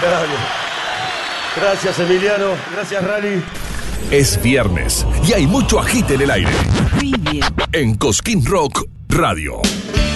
Dale. Gracias, Emiliano. Gracias, Rally. Es viernes y hay mucho agite en el aire. En Cosquín Rock Radio.